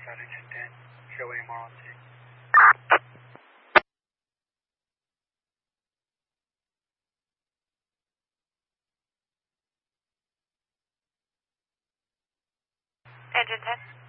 engine 10, show AMR on scene. Engine 10.